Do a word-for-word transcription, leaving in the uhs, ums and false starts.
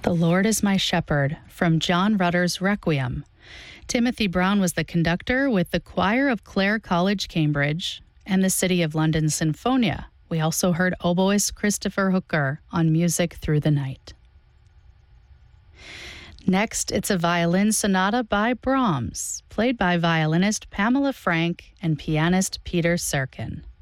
The Lord is My Shepherd from John Rutter's Requiem. Timothy Brown was the conductor with the choir of Clare College, Cambridge, and the City of London Sinfonia. We also heard oboist Christopher Hooker on Music Through the Night. Next, it's a violin sonata by Brahms, played by violinist Pamela Frank and pianist Peter Serkin.